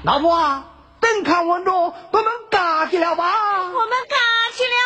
老婆啊，等看完了，我们嘎起了吧？ 我们嘎起了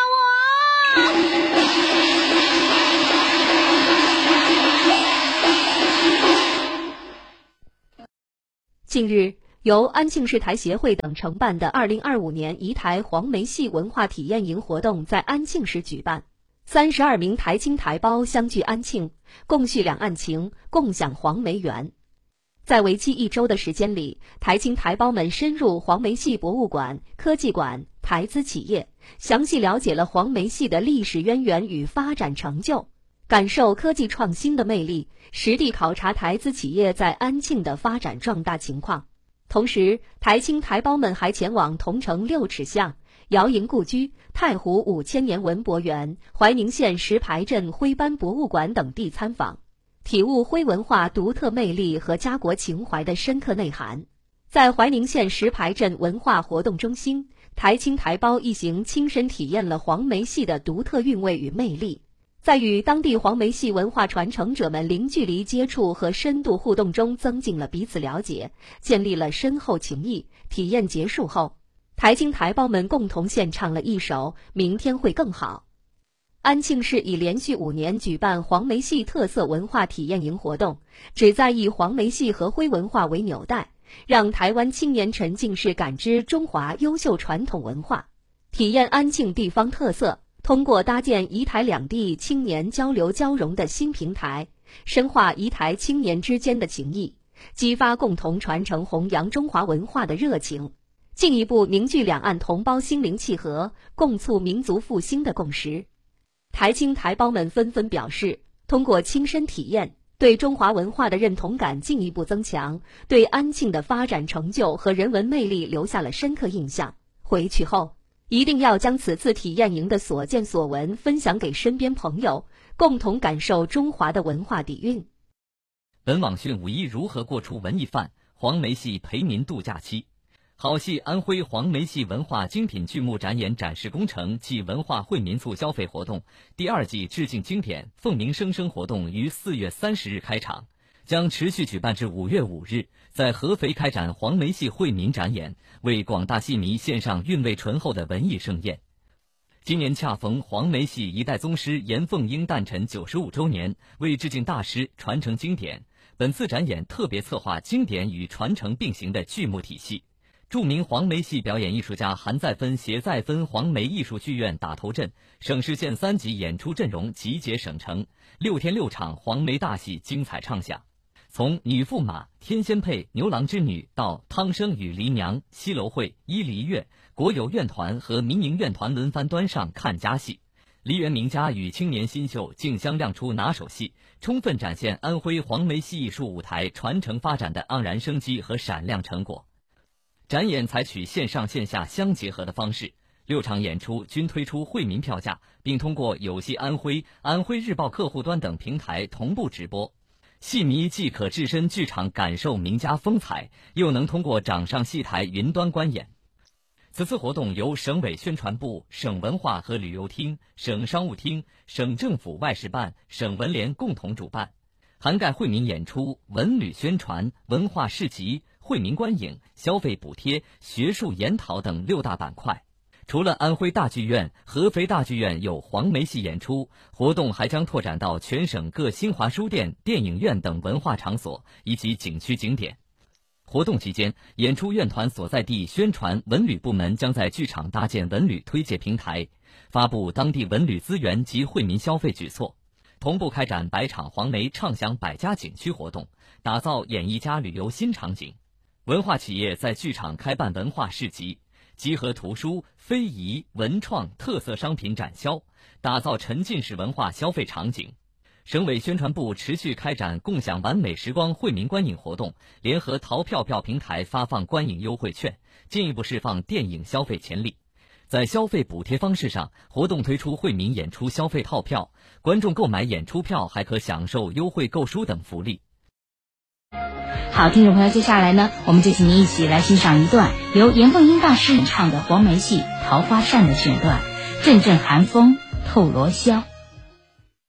近日，由安庆市台协会等承办的2025年宜台黄梅戏文化体验营活动在安庆市举办。32名台青台胞相聚安庆，共叙两岸情，共享黄梅园。在为期1周的时间里，台青台胞们深入黄梅戏博物馆、科技馆、台资企业，详细了解了黄梅戏的历史渊源与发展成就，感受科技创新的魅力，实地考察台资企业在安庆的发展壮大情况。同时，台青台胞们还前往桐城六尺巷、姚营故居、太湖5000年文博园、怀宁县石牌镇徽班博物馆等地参访，体悟徽文化独特魅力和家国情怀的深刻内涵。在怀宁县石牌镇文化活动中心，台青台胞一行亲身体验了黄梅戏的独特韵味与魅力。在与当地黄梅戏文化传承者们零距离接触和深度互动中，增进了彼此了解，建立了深厚情谊。体验结束后，台青台胞们共同献唱了一首《明天会更好》。安庆市已连续5年举办黄梅戏特色文化体验营活动，旨在以黄梅戏和徽文化为纽带，让台湾青年沉浸式感知中华优秀传统文化，体验安庆地方特色。通过搭建宜台两地青年交流交融的新平台，深化宜台青年之间的情谊，激发共同传承弘扬中华文化的热情，进一步凝聚两岸同胞心灵契合，共促民族复兴的共识。台青台胞们纷纷表示，通过亲身体验，对中华文化的认同感进一步增强，对安庆的发展成就和人文魅力留下了深刻印象。回去后，一定要将此次体验营的所见所闻分享给身边朋友，共同感受中华的文化底蕴。 本网讯5.1如何过出文艺范，黄梅戏陪民度假期。好戏安徽黄梅戏文化精品剧目展演展示工程暨文化惠民促消费活动第2季致敬经典凤鸣生生活动于4月30日开场，将持续举办至5月5日，在合肥开展黄梅戏惠民展演，为广大戏迷献上韵味醇厚的文艺盛宴。今年恰逢黄梅戏一代宗师严凤英诞辰95周年，为致敬大师、传承经典，本次展演特别策划经典与传承并行的剧目体系。著名黄梅戏表演艺术家韩再芬携再芬黄梅艺术剧院打头阵，省市县3级演出阵容集结省城，6天6场黄梅大戏精彩唱响。从女驸马、天仙配、牛郎织女到汤生与黎娘、西楼会、伊犁乐，国有院团和民营院团轮番端上看家戏，梨园名家与青年新秀竞相亮出拿手戏，充分展现安徽黄梅戏艺术舞台传承发展的盎然生机和闪亮成果。展演采取线上线下相结合的方式，6场演出均推出惠民票价，并通过有戏安徽、安徽日报客户端等平台同步直播。戏迷既可置身剧场感受名家风采，又能通过掌上戏台云端观演。此次活动由省委宣传部、省文化和旅游厅、省商务厅、省政府外事办、省文联共同主办，涵盖惠民演出、文旅宣传、文化市集、惠民观影、消费补贴、学术研讨等6大板块。除了安徽大剧院、合肥大剧院有黄梅戏演出，活动还将拓展到全省各新华书店、电影院等文化场所以及景区景点。活动期间，演出院团所在地宣传文旅部门将在剧场搭建文旅推介平台，发布当地文旅资源及惠民消费举措，同步开展100场黄梅畅享百家景区活动，打造演艺家旅游新场景。文化企业在剧场开办文化市集，集合图书、非遗、文创特色商品展销，打造沉浸式文化消费场景。省委宣传部持续开展共享完美时光惠民观影活动，联合淘票票平台发放观影优惠券，进一步释放电影消费潜力。在消费补贴方式上，活动推出惠民演出消费套票，观众购买演出票还可享受优惠购书等福利。 好，听众朋友，接下来呢，我们就请您一起来欣赏一段由严凤英大师演唱的黄梅戏《桃花扇》的选段，阵阵寒风透罗霄。